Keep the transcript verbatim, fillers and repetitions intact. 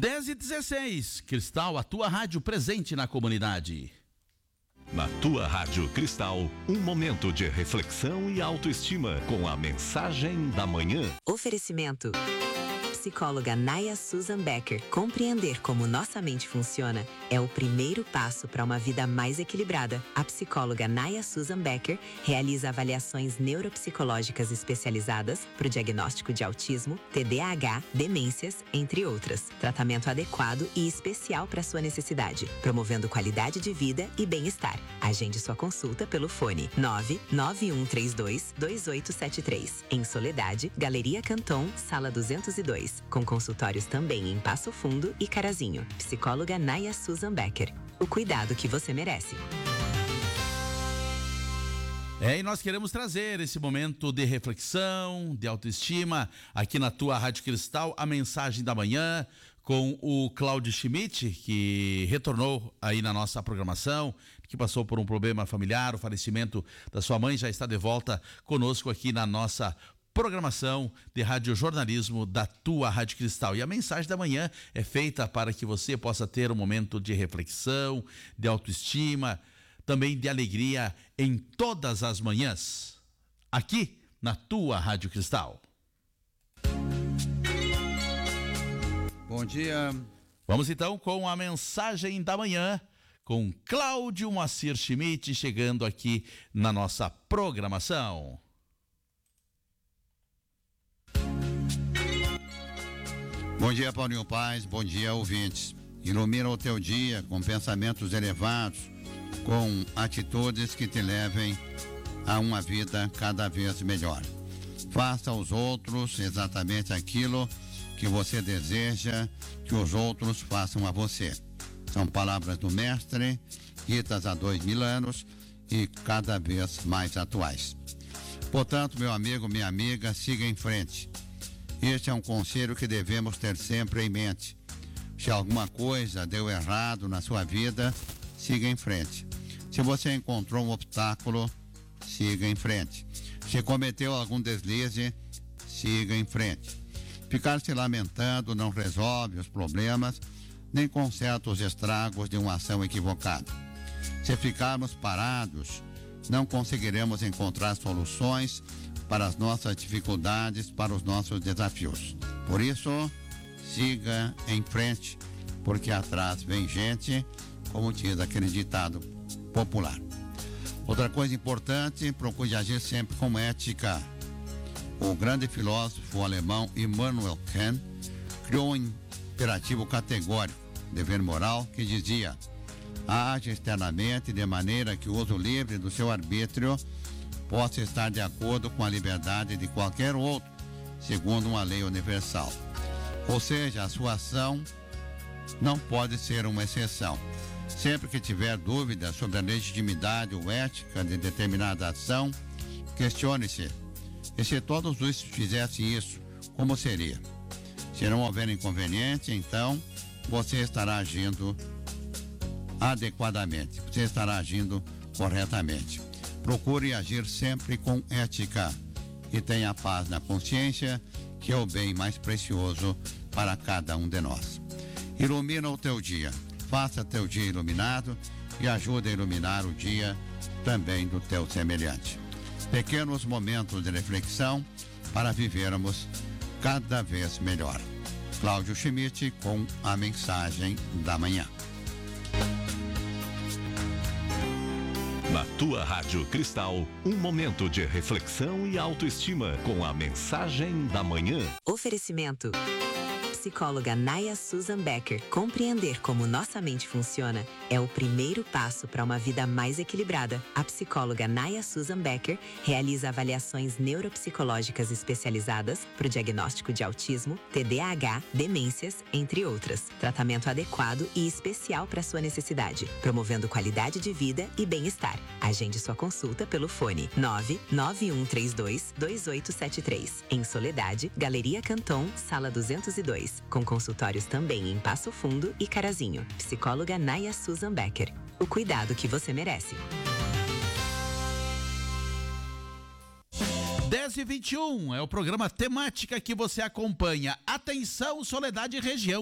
dez e dezesseis, Cristal, a tua rádio presente na comunidade. Na tua Rádio Cristal, um momento de reflexão e autoestima com a mensagem da manhã. Oferecimento. Psicóloga Naya Susan Becker. Compreender como nossa mente funciona é o primeiro passo para uma vida mais equilibrada. A psicóloga Naya Susan Becker realiza avaliações neuropsicológicas especializadas para o diagnóstico de autismo, T D A H, demências, entre outras. Tratamento adequado e especial para sua necessidade, promovendo qualidade de vida e bem-estar. Agende sua consulta pelo fone nove nove um três dois, dois oito sete três. Em Soledade, Galeria Canton, Sala duzentos e dois. Com consultórios também em Passo Fundo e Carazinho. Psicóloga Naya Susan Becker. O cuidado que você merece. É, e nós queremos trazer esse momento de reflexão, de autoestima, aqui na tua Rádio Cristal, a mensagem da manhã, com o Cláudio Schmidt, que retornou aí na nossa programação, que passou por um problema familiar, o falecimento da sua mãe, já está de volta conosco aqui na nossa programação de radiojornalismo da tua Rádio Cristal. E a mensagem da manhã é feita para que você possa ter um momento de reflexão, de autoestima, também de alegria em todas as manhãs, aqui na tua Rádio Cristal. Bom dia. Vamos então com a mensagem da manhã, com Cláudio Moacir Schmidt chegando aqui na nossa programação. Bom dia, Paulinho Paz, bom dia, ouvintes. Ilumina o teu dia com pensamentos elevados, com atitudes que te levem a uma vida cada vez melhor. Faça aos outros exatamente aquilo que você deseja que os outros façam a você. São palavras do mestre, ditas há dois mil anos e cada vez mais atuais. Portanto, meu amigo, minha amiga, siga em frente. Este é um conselho que devemos ter sempre em mente. Se alguma coisa deu errado na sua vida, siga em frente. Se você encontrou um obstáculo, siga em frente. Se cometeu algum deslize, siga em frente. Ficar se lamentando não resolve os problemas, nem conserta os estragos de uma ação equivocada. Se ficarmos parados, não conseguiremos encontrar soluções para as nossas dificuldades, para os nossos desafios. Por isso, siga em frente, porque atrás vem gente, como diz aquele ditado popular. Outra coisa importante, procure agir sempre com ética. O grande filósofo alemão Immanuel Kant criou um imperativo categórico, dever moral, que dizia: age externamente de maneira que o uso livre do seu arbítrio possa estar de acordo com a liberdade de qualquer outro, segundo uma lei universal. Ou seja, a sua ação não pode ser uma exceção. Sempre que tiver dúvidas sobre a legitimidade ou ética de determinada ação, questione-se: e se todos os fizessem isso, como seria? Se não houver inconveniente, então você estará agindo adequadamente, você estará agindo corretamente. Procure agir sempre com ética e tenha paz na consciência, que é o bem mais precioso para cada um de nós. Ilumina o teu dia, faça teu dia iluminado e ajude a iluminar o dia também do teu semelhante. Pequenos momentos de reflexão para vivermos cada vez melhor. Cláudio Schmidt com a mensagem da manhã. Na tua Rádio Cristal, um momento de reflexão e autoestima com a mensagem da manhã. Oferecimento. Psicóloga Naya Susan Becker. Compreender como nossa mente funciona é o primeiro passo para uma vida mais equilibrada. A psicóloga Naya Susan Becker realiza avaliações neuropsicológicas especializadas para o diagnóstico de autismo, T D A H, demências, entre outras. Tratamento adequado e especial para sua necessidade, promovendo qualidade de vida e bem-estar. Agende sua consulta pelo fone nove nove um três dois, dois oito sete três. Em Soledade, Galeria Canton, Sala duzentos e dois. Com consultórios também em Passo Fundo e Carazinho. Psicóloga Naya Susan Becker. O cuidado que você merece. dez e vinte e um é o programa Temática que você acompanha. Atenção, Soledade e região.